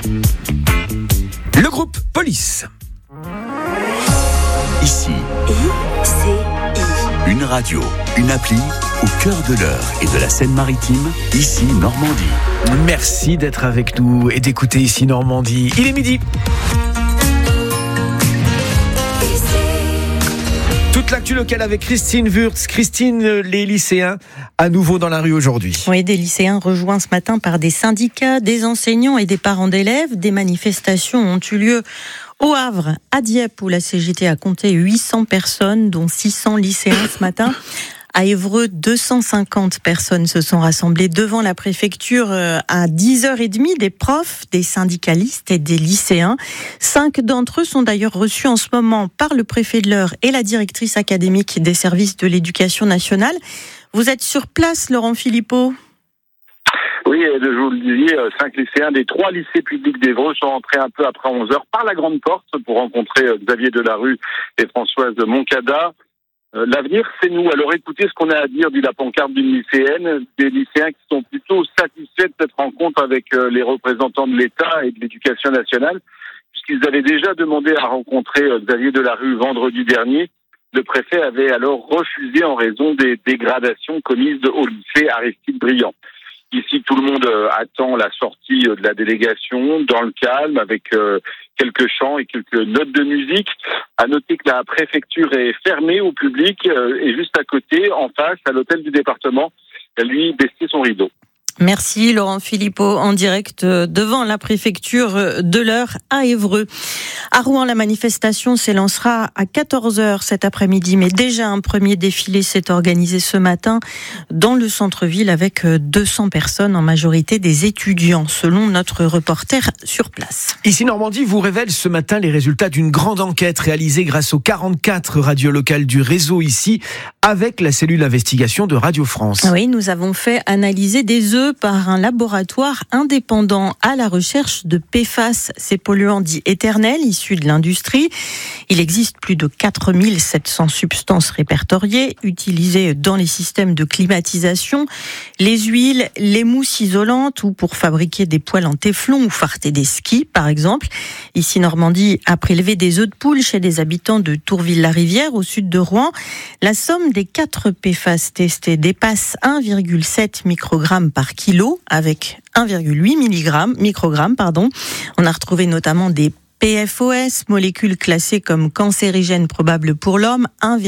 Le groupe Police. Ici, ICI. une radio, une appli au cœur de l'Eure et de la Seine-Maritime, ici Normandie. Merci d'être avec nous et d'écouter ici Normandie. Il est midi. Toute l'actu locale avec Christine Wurtz. Christine, les lycéens à nouveau dans la rue aujourd'hui. Oui, des lycéens rejoints ce matin par des syndicats, des enseignants et des parents d'élèves. Des manifestations ont eu lieu au Havre, à Dieppe, où la CGT a compté 800 personnes, dont 600 lycéens ce matin. À Évreux, 250 personnes se sont rassemblées devant la préfecture à 10h30, des profs, des syndicalistes et des lycéens. 5 d'entre eux sont d'ailleurs reçus en ce moment par le préfet de l'Eure et la directrice académique des services de l'éducation nationale. Vous êtes sur place, Laurent Philippot? Oui, je vous le disais, 5 lycéens des 3 lycées publics d'Évreux sont rentrés un peu après 11h par la grande porte pour rencontrer Xavier Delarue et Françoise Moncada. L'avenir, c'est nous. Alors écoutez ce qu'on a à dire, dit la pancarte d'une lycéenne, des lycéens qui sont plutôt satisfaits de cette rencontre avec les représentants de l'État et de l'éducation nationale, puisqu'ils avaient déjà demandé à rencontrer Xavier Delarue vendredi dernier. Le préfet avait alors refusé en raison des dégradations commises au lycée Aristide Briand. Ici, tout le monde attend la sortie de la délégation dans le calme, avec quelques chants et quelques notes de musique. À noter que la préfecture est fermée au public et juste à côté, en face, à l'hôtel du département, lui baisser son rideau. Merci Laurent Philippot, en direct devant la préfecture de l'Eure à Évreux. À Rouen, la manifestation s'élancera à 14h cet après-midi, mais déjà un premier défilé s'est organisé ce matin dans le centre-ville avec 200 personnes, en majorité des étudiants, selon notre reporter sur place. Ici Normandie vous révèle ce matin les résultats d'une grande enquête réalisée grâce aux 44 radios locales du réseau ici, avec la cellule d'investigation de Radio France. Oui, nous avons fait analyser des œufs par un laboratoire indépendant à la recherche de PFAS, ces polluants dits éternels issus de l'industrie. Il existe plus de 4700 substances répertoriées, utilisées dans les systèmes de climatisation, les huiles, les mousses isolantes ou pour fabriquer des poêles en téflon ou farter des skis, par exemple. Ici, Normandie a prélevé des œufs de poule chez des habitants de Tourville-la-Rivière, au sud de Rouen. La somme des 4 PFAS testés dépasse 1,7 microgramme par kilo, avec 1,8 microgramme. On a retrouvé notamment des PFOS, molécules classées comme cancérigènes probables pour l'homme,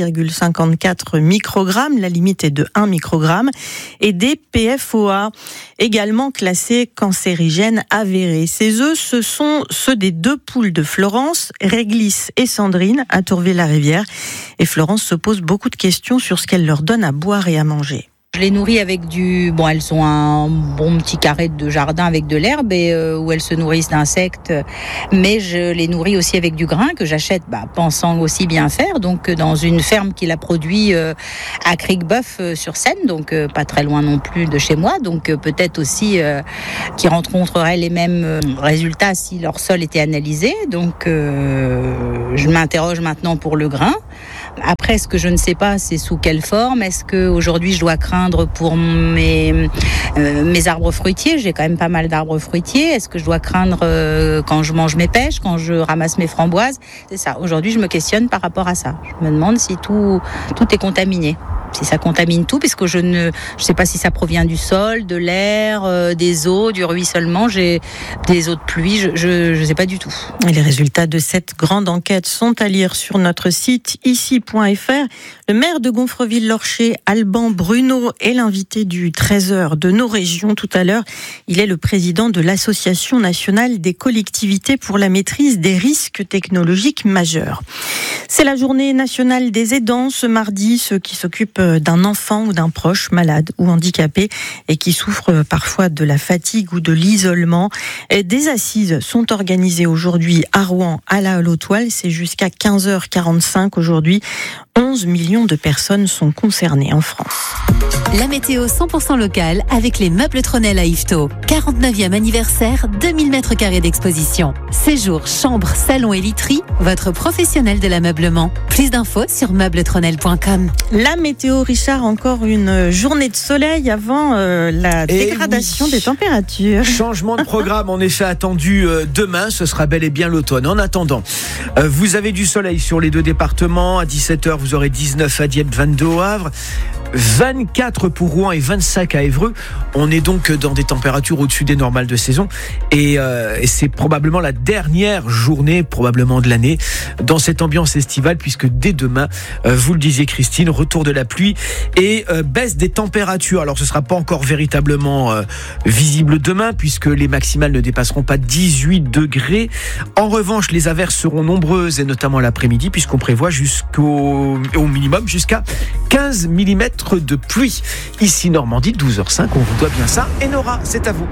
1,54 microgrammes, la limite est de 1 microgramme, et des PFOA, également classés cancérigènes avérés. Ces œufs, ce sont ceux des 2 poules de Florence, Réglisse et Sandrine, à Tourville-la-Rivière. Et Florence se pose beaucoup de questions sur ce qu'elle leur donne à boire et à manger. Je les nourris avec elles ont un bon petit carré de jardin avec de l'herbe et où elles se nourrissent d'insectes. Mais je les nourris aussi avec du grain que j'achète, pensant aussi bien faire. Donc dans une ferme qui la produit à Cricboeuf sur Seine, donc pas très loin non plus de chez moi. Donc peut-être aussi qu'ils rencontreraient les mêmes résultats si leur sol était analysé. Donc je m'interroge maintenant pour le grain. Après, ce que je ne sais pas, c'est sous quelle forme. Est-ce qu'aujourd'hui, je dois craindre pour mes arbres fruitiers? J'ai quand même pas mal d'arbres fruitiers. Est-ce que je dois craindre quand je mange mes pêches, quand je ramasse mes framboises? C'est ça. Aujourd'hui, je me questionne par rapport à ça. Je me demande si tout est contaminé. Si ça contamine tout, puisque je ne sais pas si ça provient du sol, de l'air, des eaux, du ruissellement, des eaux de pluie, je ne sais pas du tout. Et les résultats de cette grande enquête sont à lire sur notre site ici.fr. Le maire de Gonfreville-Lorcher, Alban Bruno, est l'invité du 13h de nos régions tout à l'heure. Il est le président de l'Association nationale des collectivités pour la maîtrise des risques technologiques majeurs. C'est la journée nationale des aidants ce mardi, ceux qui s'occupent d'un enfant ou d'un proche malade ou handicapé et qui souffrent parfois de la fatigue ou de l'isolement. Des assises sont organisées aujourd'hui à Rouen, à la Haute-Toile. C'est jusqu'à 15h45 aujourd'hui. 11 millions de personnes sont concernées en France. La météo 100% locale avec les meubles Tronel à Yvetot. 49e anniversaire, 2000 m² d'exposition. Séjour, chambre, salon et literie, votre professionnel de l'ameublement. Plus d'infos sur meubletronel.com. La météo météo, Richard, encore une journée de soleil avant la dégradation des températures. Changement de programme en effet attendu demain, ce sera bel et bien l'automne. En attendant, vous avez du soleil sur les deux départements. À 17h, vous aurez 19 à Dieppe, 22 au Havre, 24 pour Rouen et 25 à Évreux. On est donc dans des températures au-dessus des normales de saison et c'est probablement la dernière journée probablement de l'année dans cette ambiance estivale, puisque dès demain, vous le disiez Christine, retour de la pluie et baisse des températures. Alors ce ne sera pas encore véritablement visible demain, puisque les maximales ne dépasseront pas 18 degrés. En revanche, les averses seront nombreuses, et notamment l'après-midi, puisqu'on prévoit au minimum jusqu'à 15 mm de pluie. Ici Normandie, 12h05, on vous doit bien ça. Et Nora, c'est à vous.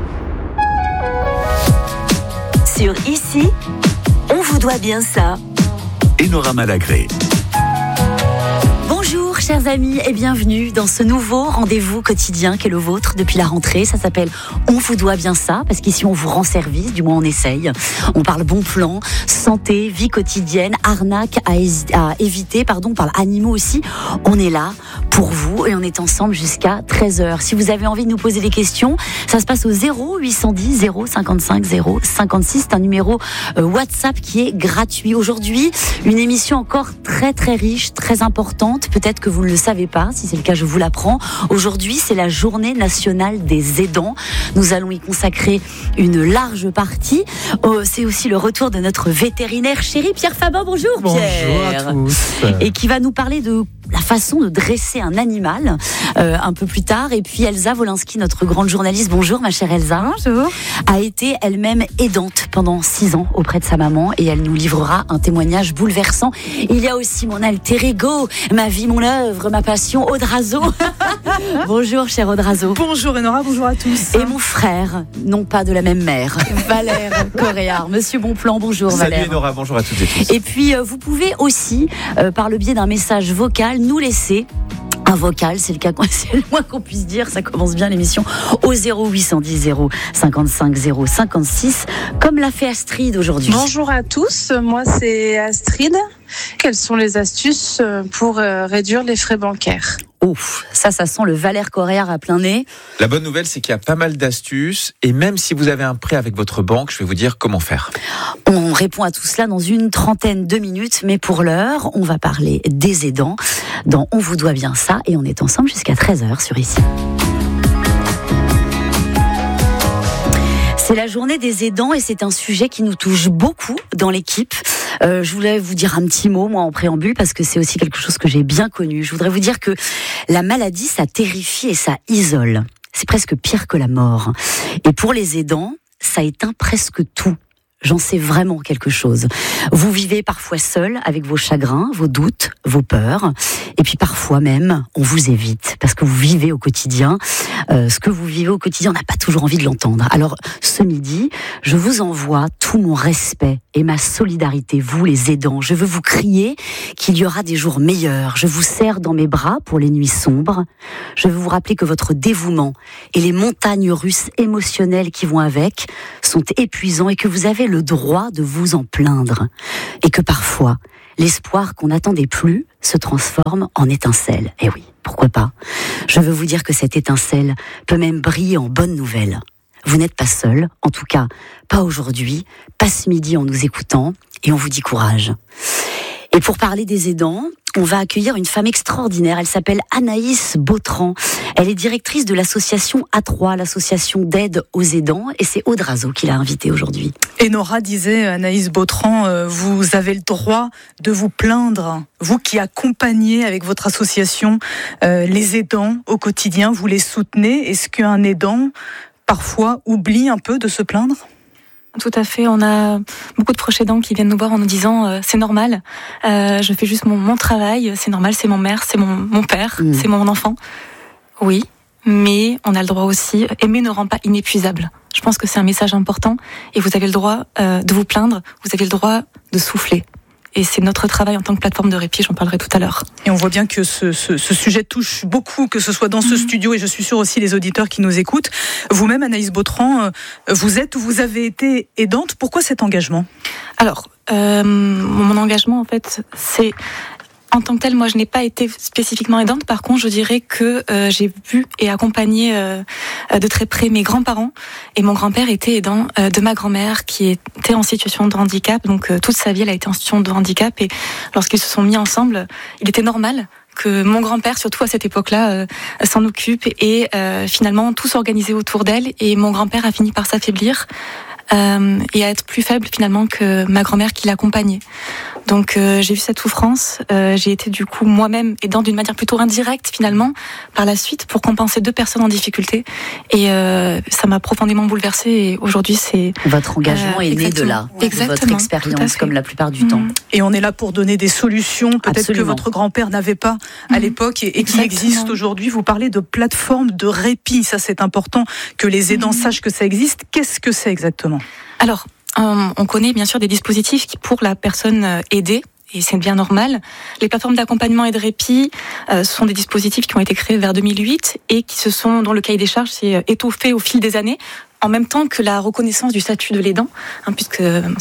Sur Ici, on vous doit bien ça. Enora Malagré. Bonjour chers amis et bienvenue dans ce nouveau rendez-vous quotidien qu'est le vôtre depuis la rentrée. Ça s'appelle On vous doit bien ça, parce qu'ici on vous rend service, du moins on essaye. On parle bon plan, santé, vie quotidienne, arnaque à éviter, on parle animaux aussi. On est là pour vous et on est ensemble jusqu'à 13h. Si vous avez envie de nous poser des questions, ça se passe au 0810 055 056. C'est un numéro WhatsApp qui est gratuit. Aujourd'hui, une émission encore très très riche, très importante. Peut-être que vous ne le savez pas. Si c'est le cas, je vous l'apprends. Aujourd'hui, c'est la journée nationale des aidants. Nous allons y consacrer une large partie. C'est aussi le retour de notre vétérinaire chéri, Pierre Fabin. Bonjour Pierre. Bonjour à tous. Et qui va nous parler de la façon de dresser un animal un peu plus tard. Et puis Elsa Wolinski, notre grande journaliste, bonjour ma chère Elsa. Bonjour. A été elle-même aidante pendant 6 ans auprès de sa maman et elle nous livrera un témoignage bouleversant. Il y a aussi mon alter ego, ma vie, mon œuvre, ma passion, Audrazo. Bonjour cher Audrazo. Bonjour Enora, bonjour à tous. Et mon frère, non pas de la même mère, Valère Coréard. Monsieur Bonplan, bonjour Valère. Salut Enora, bonjour à toutes et tous. Et puis vous pouvez aussi, par le biais d'un message vocal, nous laisser un vocal, c'est le moins qu'on puisse dire, ça commence bien l'émission, au 0810 055 056, comme l'a fait Astrid aujourd'hui. Bonjour à tous, moi c'est Astrid. Quelles sont les astuces pour réduire les frais bancaires ? Ouf, ça sent le Valère Coréard à plein nez. La bonne nouvelle, c'est qu'il y a pas mal d'astuces et même si vous avez un prêt avec votre banque, je vais vous dire comment faire. On répond à tout cela dans une trentaine de minutes, mais pour l'heure, on va parler des aidants dans On vous doit bien ça et on est ensemble jusqu'à 13h sur Ici. C'est la journée des aidants et c'est un sujet qui nous touche beaucoup dans l'équipe. Je voulais vous dire un petit mot, moi, en préambule, parce que c'est aussi quelque chose que j'ai bien connu. Je voudrais vous dire que la maladie, ça terrifie et ça isole. C'est presque pire que la mort. Et pour les aidants, ça éteint presque tout. J'en sais vraiment quelque chose. Vous vivez parfois seul avec vos chagrins, vos doutes, vos peurs. Et puis parfois même, on vous évite parce que vous vivez au quotidien. Ce que vous vivez au quotidien, on n'a pas toujours envie de l'entendre. Alors ce midi, je vous envoie tout mon respect et ma solidarité, vous les aidants. Je veux vous crier qu'il y aura des jours meilleurs. Je vous serre dans mes bras pour les nuits sombres. Je veux vous rappeler que votre dévouement et les montagnes russes émotionnelles qui vont avec sont épuisants et que vous avez le droit de vous en plaindre. Et que parfois, l'espoir qu'on n'attendait plus se transforme en étincelle. Eh oui, pourquoi pas ? Je veux vous dire que cette étincelle peut même briller en bonne nouvelle. Vous n'êtes pas seul, en tout cas pas aujourd'hui, pas ce midi en nous écoutant, et on vous dit courage. Et pour parler des aidants, on va accueillir une femme extraordinaire. Elle s'appelle Anaïs Bautran. Elle est directrice de l'association A3, l'association d'aide aux aidants. Et c'est Audrazo qui l'a invitée aujourd'hui. Enora disait, Anaïs Bautran, vous avez le droit de vous plaindre. Vous qui accompagnez avec votre association les aidants au quotidien, vous les soutenez. Est-ce qu'un aidant, parfois, oublie un peu de se plaindre ? Tout à fait, on a beaucoup de proches aidants qui viennent nous voir en nous disant c'est normal, je fais juste mon travail, c'est normal, c'est mon mère, c'est mon père, c'est mon enfant. Oui, mais on a le droit aussi, aimer ne rend pas inépuisable. Je pense que c'est un message important et vous avez le droit de vous plaindre, vous avez le droit de souffler. Et c'est notre travail en tant que plateforme de répit, j'en parlerai tout à l'heure. Et on voit bien que ce sujet touche beaucoup, que ce soit dans ce studio, et je suis sûre aussi les auditeurs qui nous écoutent. Vous-même, Anaïs Bautran, vous êtes ou vous avez été aidante. Pourquoi cet engagement ? Alors, mon engagement, en fait, c'est En tant que telle, moi, je n'ai pas été spécifiquement aidante. Par contre, je dirais que j'ai vu et accompagné de très près mes grands-parents. Et mon grand-père était aidant de ma grand-mère qui était en situation de handicap. Donc, toute sa vie, elle a été en situation de handicap. Et lorsqu'ils se sont mis ensemble, il était normal que mon grand-père, surtout à cette époque-là, s'en occupe. Et finalement, tout s'organisait autour d'elle. Et mon grand-père a fini par s'affaiblir et à être plus faible finalement que ma grand-mère qui l'accompagnait. Donc j'ai vu cette souffrance, j'ai été du coup moi-même aidant d'une manière plutôt indirecte finalement par la suite pour compenser 2 personnes en difficulté et ça m'a profondément bouleversée et aujourd'hui c'est... Votre engagement est né de là, de votre expérience comme la plupart du temps. Et on est là pour donner des solutions peut-être que votre grand-père n'avait pas à l'époque et qui existent aujourd'hui. Vous parlez de plateformes de répit, ça c'est important que les aidants sachent que ça existe. Qu'est-ce que c'est exactement ? Alors, on connaît bien sûr des dispositifs qui, pour la personne aidée, et c'est bien normal. Les plateformes d'accompagnement et de répit sont des dispositifs qui ont été créés vers 2008 et qui se sont, dont le cahier des charges s'est étoffé au fil des années, en même temps que la reconnaissance du statut de l'aidant, puisque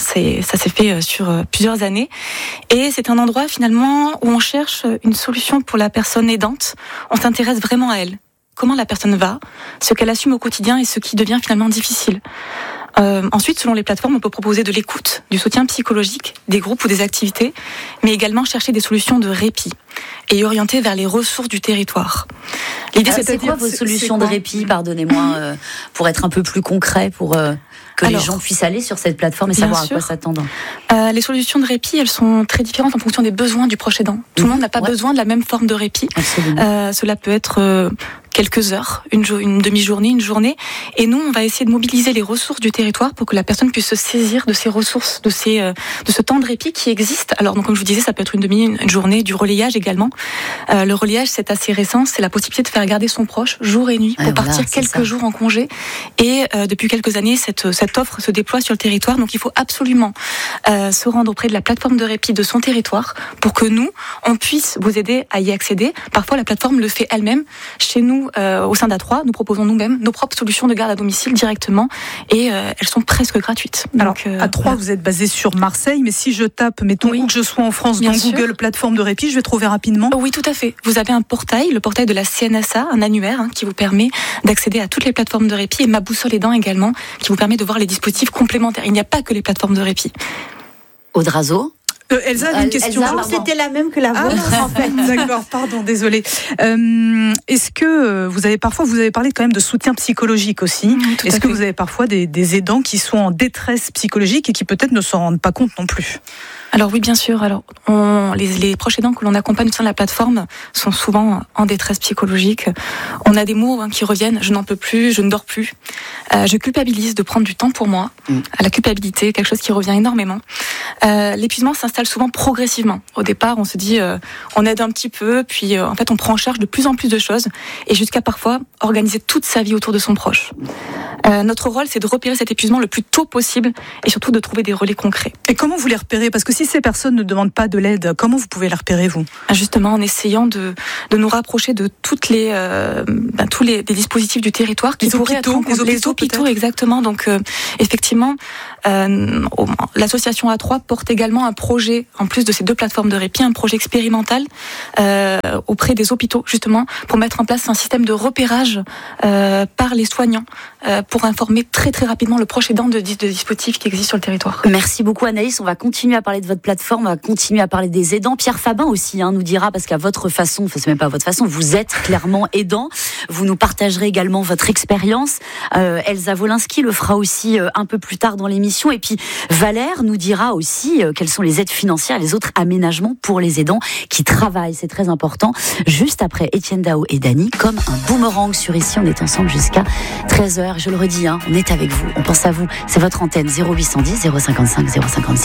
ça s'est fait sur plusieurs années. Et c'est un endroit finalement où on cherche une solution pour la personne aidante. On s'intéresse vraiment à elle. Comment la personne va, ce qu'elle assume au quotidien et ce qui devient finalement difficile. Ensuite, selon les plateformes, on peut proposer de l'écoute, du soutien psychologique, des groupes ou des activités, mais également chercher des solutions de répit et orienter vers les ressources du territoire. L'idée, c'est quoi vos solutions de répit, pardonnez-moi, pour être un peu plus concret, pour que les gens puissent aller sur cette plateforme et savoir à quoi s'attendre. Les solutions de répit, elles sont très différentes en fonction des besoins du proche aidant. Tout le monde n'a pas besoin de la même forme de répit. Cela peut être quelques heures, une demi-journée, une journée. Et nous, on va essayer de mobiliser les ressources du territoire pour que la personne puisse se saisir de ces ressources, de ce temps de répit qui existe. Alors, donc, comme je vous disais, ça peut être une journée, du relayage également. Le relayage, c'est assez récent. C'est la possibilité de faire garder son proche jour et nuit pour partir quelques jours en congé. Et depuis quelques années, cette offre se déploie sur le territoire. Donc, il faut absolument se rendre auprès de la plateforme de répit de son territoire pour que nous, on puisse vous aider à y accéder. Parfois, la plateforme le fait elle-même. Chez nous, au sein d'A3, nous proposons nous-mêmes nos propres solutions de garde à domicile directement et elles sont presque gratuites. Alors, à 3, vous êtes basé sur Marseille, mais si je tape, mettons où que je sois en France, dans Google, plateforme de répit, je vais trouver rapidement. Oui, tout à fait. Vous avez un portail, le portail de la CNSA, un annuaire qui vous permet d'accéder à toutes les plateformes de répit et Ma Boussole Aidant également, qui vous permet de voir les dispositifs complémentaires. Il n'y a pas que les plateformes de répit. Audrazo. Elsa avait une question. C'était la même que la vôtre, en fait. D'accord, pardon, désolée. Est-ce que vous avez parlé quand même de soutien psychologique aussi. Est-ce que vous avez parfois des aidants qui sont en détresse psychologique et qui peut-être ne s'en rendent pas compte non plus ? Alors oui, bien sûr. Alors les proches aidants que l'on accompagne sur la plateforme sont souvent en détresse psychologique. On a des mots qui reviennent. Je n'en peux plus, je ne dors plus. Je culpabilise de prendre du temps pour moi. La culpabilité, quelque chose qui revient énormément. L'épuisement s'installe souvent progressivement. Au départ, on se dit, on aide un petit peu, puis en fait, on prend en charge de plus en plus de choses, et jusqu'à parfois organiser toute sa vie autour de son proche. Notre rôle, c'est de repérer cet épuisement le plus tôt possible, et surtout de trouver des relais concrets. Et comment vous les repérez ? Parce que si ces personnes ne demandent pas de l'aide, comment vous pouvez les repérer, vous ? Justement, en essayant de nous rapprocher de tous les dispositifs du territoire qui pourraient être les hôpitaux, exactement. Donc, effectivement, l'association A3 porte également un projet, en plus de ces 2 plateformes de répit, un projet expérimental auprès des hôpitaux, justement, pour mettre en place un système de repérage par les soignants, pour informer très très rapidement le proche aidant de dispositifs qui existent sur le territoire. Merci beaucoup Anaïs, on va continuer à parler de votre plateforme, on va continuer à parler des aidants. Pierre Fabin aussi nous dira, parce qu'à votre façon, enfin c'est même pas à votre façon, vous êtes clairement aidant, vous nous partagerez également votre expérience. Elsa Wolinski le fera aussi un peu plus tard dans l'émission, et puis Valère nous dira aussi quelles sont les aides financières, les autres aménagements pour les aidants qui travaillent, c'est très important. Juste après Étienne Dao et Dany, comme un boomerang sur Ici, on est ensemble jusqu'à 13h. Je le redis, on est avec vous, on pense à vous, c'est votre antenne 0810 055 056.